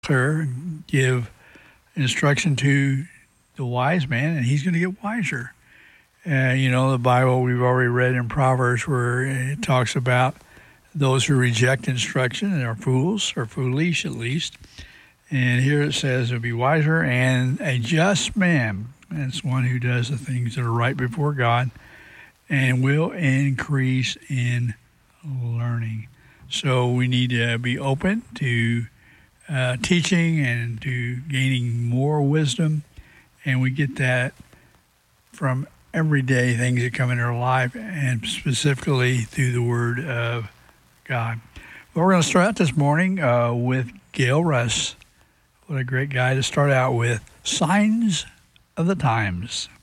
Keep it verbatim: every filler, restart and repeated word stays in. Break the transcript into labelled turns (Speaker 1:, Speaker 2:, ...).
Speaker 1: Clear, give instruction to the wise man, and he's going to get wiser. Uh, you know, the Bible we've already read in Proverbs where it talks about those who reject instruction and are fools, or foolish at least. And here it says to be wiser, and a just man, that's one who does the things that are right before God, and will increase in learning. So we need to be open to uh, teaching and to gaining more wisdom, and we get that from everyday things that come in our life, and specifically through the Word of God. Well, we're going to start out this morning uh, with Gail Russ. What a great guy to start out with. Signs of the Times.